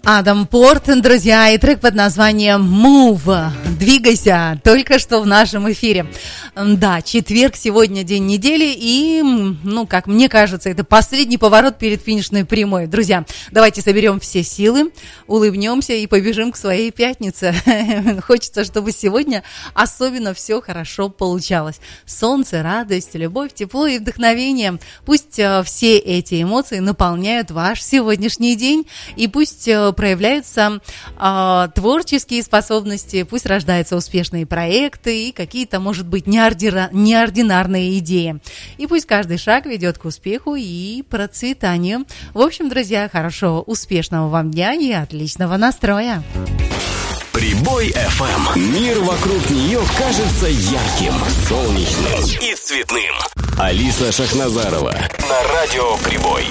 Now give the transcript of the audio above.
Адам Порт, друзья, и трек под названием «Move». Двигайся, только что в нашем эфире. Да, четверг, сегодня день недели, и, как мне кажется, это последний поворот перед финишной прямой. Друзья, давайте соберем все силы, улыбнемся и побежим к своей пятнице. Хочется, чтобы сегодня особенно все хорошо получалось. Солнце, радость, любовь, тепло и вдохновение. Пусть все эти эмоции наполняют ваш сегодняшний день, и пусть проявляются творческие способности, пусть рождаются успешные проекты и какие-то, может быть, неординарные идеи. И пусть каждый шаг ведет к успеху и процветанию. В общем, друзья, хорошего, успешного вам дня и отличного настроя. Прибой FM. Мир вокруг нее кажется ярким, солнечным и цветным. Алиса Шахназарова на радио Прибой.